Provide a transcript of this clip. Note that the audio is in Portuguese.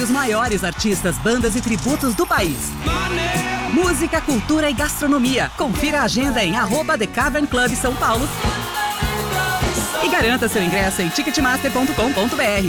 os maiores artistas, bandas e tributos do país. Música, cultura e gastronomia. Confira a agenda em @The Cavern Club São Paulo e garanta seu ingresso em ticketmaster.com.br.